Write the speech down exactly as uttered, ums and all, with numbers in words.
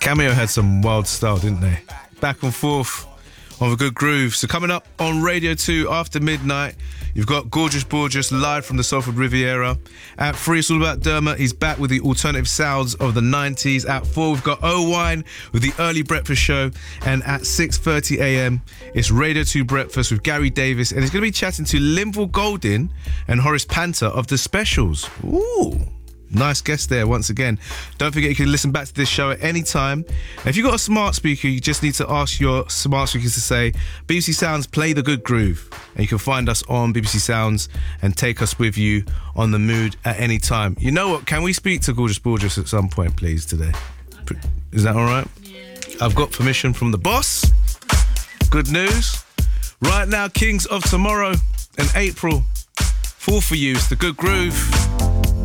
Cameo had some wild style, didn't they? Back and forth on a good groove. So coming up on Radio two after midnight, you've got Gorgeous Borgeous live from the Salford Riviera. At three, it's all about Dermot. He's back with the alternative sounds of the nineties. At four, we've got O-Wine with the Early Breakfast Show. And at six thirty a.m, it's Radio two Breakfast with Gary Davis. And he's going to be chatting to Linval Golding and Horace Panther of The Specials. Ooh. Nice guest there once again. Don't forget you can listen back to this show at any time. If you've got a smart speaker, you just need to ask your smart speakers to say, B B C Sounds, play the good groove. And you can find us on B B C Sounds and take us with you on the mood at any time. You know what? Can we speak to Gorgeous Borgeous at some point, please, today? Is that all right? Yeah. I've got permission from the boss. Good news. Right now, Kings of Tomorrow and April. Fall for you. It's the good groove.